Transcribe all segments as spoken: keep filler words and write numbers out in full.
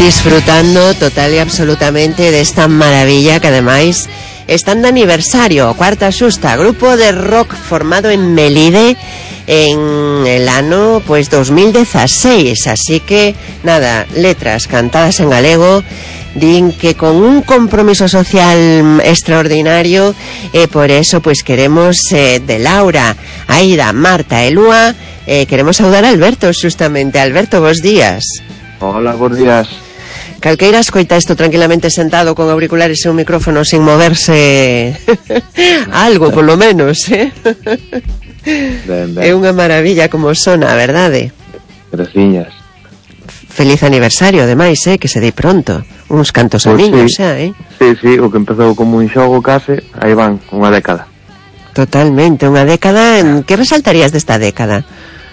disfrutando total e absolutamente desta maravilla que ademais están de aniversario, cuarta xusta, grupo de rock formado en Melide en el ano pues dos mil dieciséis, así que nada, letras cantadas en galego, din que con un compromiso social extraordinario e eh, por eso pues queremos eh, de Laura, Aida, Marta e Lúa eh, queremos saudar a Alberto justamente. Alberto, bons días. Hola, bons días. Calqueira escoita isto tranquilamente sentado con auriculares e un micrófono sin moverse algo, polo menos, eh? Ben, ben. É unha maravilla como sona, verdade? Graciñas. Feliz aniversario, ademais, eh? Que se dei pronto. Uns cantos pues aniños, sí. xa, eh? Sí, sí, o que empezou como un xogo case, aí van, unha década. Totalmente, unha década. Que resaltarías desta década?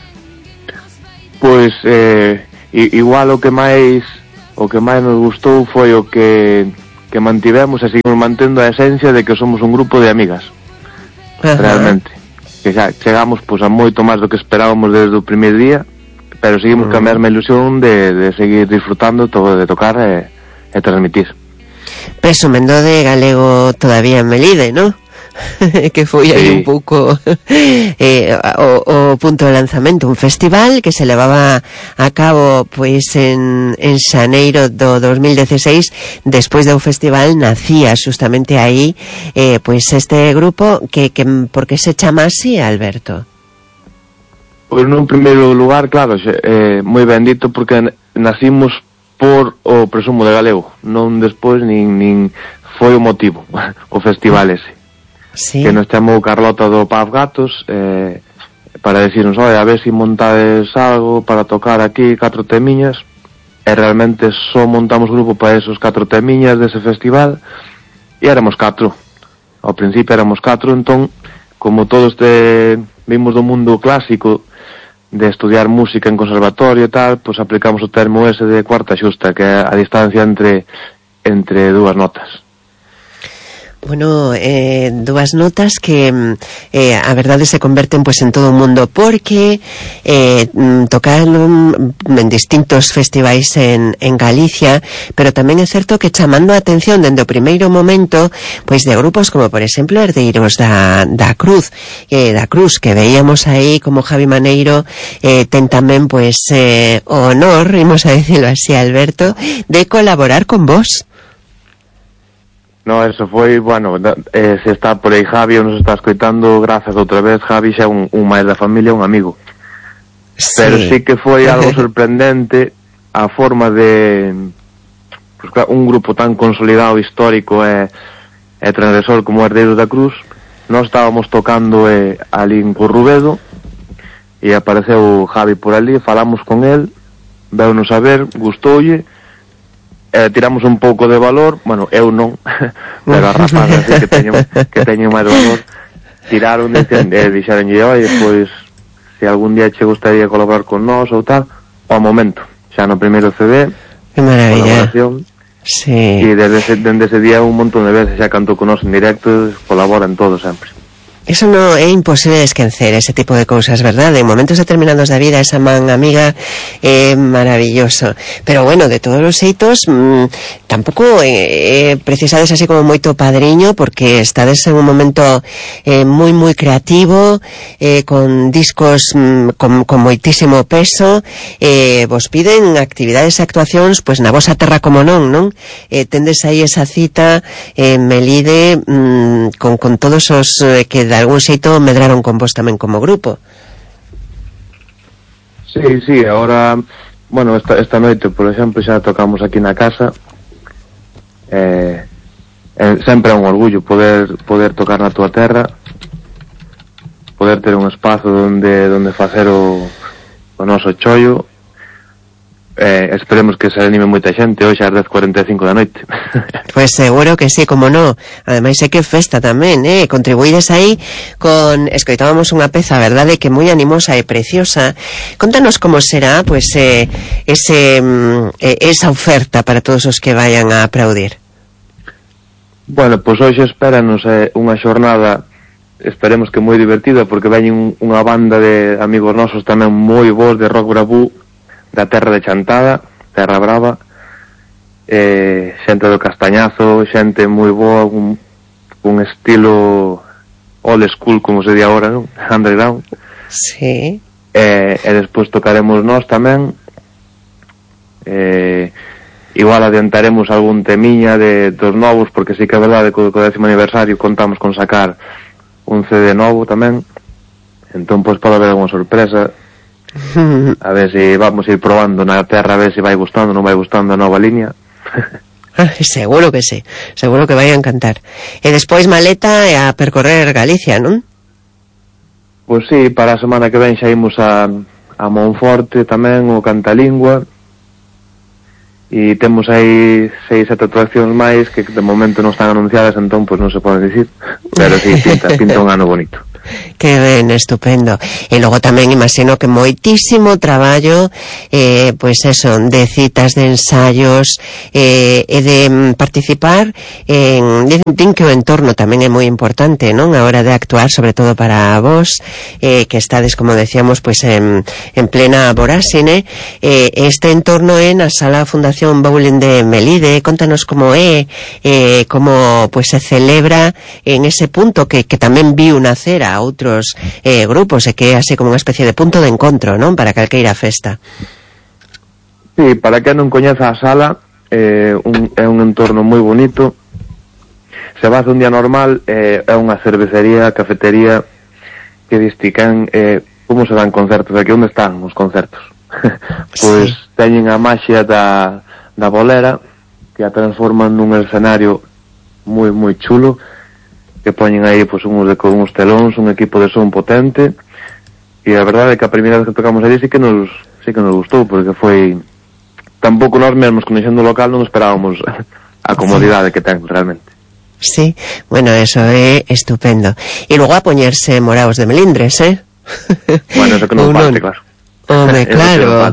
Pois, eh, igual o que máis o que máis nos gustou foi o que que mantivemos e seguimos mantendo a esencia de que somos un grupo de amigas. Ajá. Realmente. Que xa chegamos pois a moito máis do que esperábamos desde o primeiro día, pero seguimos uh-huh. con a mesma ilusión de, de seguir disfrutando todo, de tocar e, e transmitir. Presumendo de galego todavía en Melide, ¿no? Que foi aí sí. un pouco eh, o, o punto de lanzamento, un festival que se levaba a cabo pois en, en xaneiro do dos mil dieciséis. Despois do festival nacía justamente aí eh, pois este grupo que, que por que se chama así, Alberto? Pois nun primeiro lugar, claro, eh, moi ben dito, porque nacimos por o presumo de galego, non despois nin, nin foi o motivo o festival ese. Sí. Que nos chamou Carlota do Paz Gatos eh, para decirnos, oi, a ver si montades algo para tocar aquí catro temiñas, e realmente só montamos grupo para esos catro temiñas dese festival, e éramos catro. Ao principio éramos catro, entón, como todos de, vimos do mundo clásico de estudiar música en conservatorio e tal, pois aplicamos o termo ese de cuarta xusta, que é a distancia entre entre dúas notas. Bueno, eh, dúas notas que eh, a verdade se converten pues en todo o mundo, porque eh, tocaron en distintos festivais en, en Galicia, pero tamén é certo que chamando a atención dende o primeiro momento pois de grupos como por exemplo Herdeiros da, da Cruz eh, da Cruz, que veíamos aí como Javi Maneiro eh, ten tamén pois eh, o honor, imos a dicilo así, Alberto, de colaborar con vos. No, eso foi, bueno, eh, se está por aí Javi ou nos está escoitando, grazas outra vez, Javi xa un, un máis da familia, un amigo. Sí. Pero sí que foi algo sorprendente a forma de pues, un grupo tan consolidado, histórico e, e transgresor como Herdeiros da Cruz. Nós estábamos tocando eh, ali en Corrubedo e apareceu Javi por ali, falamos con el, veunos a ver, gustoulle, Eh, tiramos un pouco de valor, bueno, eu non, pero a rapazas así que teñen, que teñen máis valor, tiraron e eh, dixeron, oi, pois, se algún día che gustaría colaborar con nós ou tal, ao momento, xa no primeiro C D, que maravilla, sí. E desde ese, desde ese día un montón de veces xa cantou con nós en directo, colabora en todo sempre. Eso no é imposible de esquecer, ese tipo de cousas, verdad? En momentos determinados da vida esa man amiga é maravilloso. Pero bueno, de todos os xeitos mmm, tampouco eh, precisades así como moito padriño, porque estades en un momento eh, moi moi creativo, eh, con discos mmm, con, con moitísimo peso, eh, vos piden actividades e actuacións pois na vosa terra como non, non? Eh, tendes aí esa cita en eh, Melide mmm, con, con todos os eh, que de algún xeito medraron con vos tamén como grupo. Sí, sí, ahora, bueno, esta, esta noite, por exemplo, xa tocamos aquí na casa. Eh, eh, sempre é un orgullo poder poder tocar na tua terra, poder ter un espazo donde donde facer o, o noso chollo. Eh, esperemos que se anime moita xente hoxe ás dez cuarenta e cinco da noite. Pois seguro que sí, como no. Ademais é que festa tamén, eh? Contribuídes aí con... Escoitábamos unha peza, verdade, que moi animosa e preciosa. Contanos como será, pois, eh, ese, eh, esa oferta para todos os que vayan a aplaudir. Bueno, pois hoxe espéranos eh, unha xornada, esperemos que moi divertida, porque veñen unha banda de amigos nosos tamén moi bons de rock bravú, da terra de Chantada, Terra Brava, eh, xente do Castañazo, xente moi boa, un, un estilo old school, como se di agora, non? Underground. Sí. Eh, e despois tocaremos nós tamén. Eh, igual adiantaremos algún temiña de dos novos, porque sí que é verdade que co décimo aniversario contamos con sacar un C D novo tamén. Entón, pois, pode haber alguna sorpresa. A ver se vamos a ir probando na terra, a ver se vai gustando, non vai gustando a nova línea. Seguro que sí, seguro que vai a encantar. E despois maleta e a percorrer Galicia, non? Pois sí, para a semana que ven xa imos a, a Monforte tamén, o Cantalingua, e temos aí seis, sete atraccións máis que de momento non están anunciadas, entón pois non se poden dicir, pero sí, pinta, pinta un ano bonito. Que ben, estupendo. E logo tamén imagino que moitísimo traballo, eh, pois eso, de citas, de ensayos, eh, e de mm, participar en, din que o entorno tamén é moi importante, non? A hora de actuar, sobre todo para vos, eh, que estades, como decíamos, pois en, en plena voráxine. Eh, este entorno é na Sala Fundación Bowling de Melide. Contanos como é, eh, como pois se celebra en ese punto que, que tamén viu nacer a outros eh, grupos, e que é así como unha especie de punto de encontro, non? Para calqueira festa. Sí, para quen non coñeza a sala, eh, un, é un entorno moi bonito. Se vas un día normal, eh, é unha cervecería, cafetería, que distican eh, como se dan concertos, aquí onde están os concertos. Pois sí, teñen a maxia da, da bolera, que a transforman nun escenario moi moi chulo, que poñen aí pois uns de con uns telóns, un equipo de son potente, e a verdade é que a primeira vez que tocamos aí sí que nos sí que nos gustou, porque foi tampouco nós mesmos conhecendo o local non esperábamos a comodidade sí que ten realmente. Sí, bueno, eso é estupendo. E logo a poñerse moraos de melindres, eh? Bueno, eso que non parte, claro. Home, claro.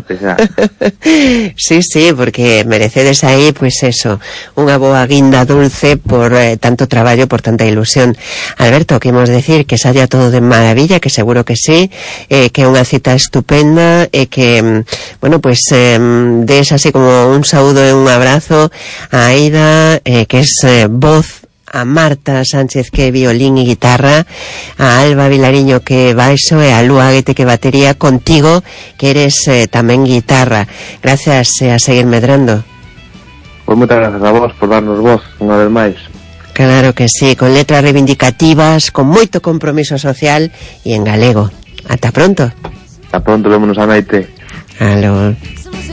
Sí, sí, porque merecedes aí, pois pues eso, unha boa guinda dulce por eh, tanto traballo, por tanta ilusión. Alberto, que imos decir que saia todo de maravilla, que seguro que sí, eh, que é unha cita estupenda, e que, bueno, pois pues, eh, des así como un saúdo e un abrazo a Aida, eh, que es eh, voz, a Marta Sánchez, que é violín e guitarra, a Alba Vilariño, que é baixo, e a Lu Aguete, que é batería, contigo, que eres eh, tamén guitarra. Gracias, eh, a seguir medrando. Pois moitas gracias a vos por darnos voz unha vez máis. Claro que sí, con letras reivindicativas, con moito compromiso social e en galego. Ata pronto. Ata pronto, vémonos a noite. Aló.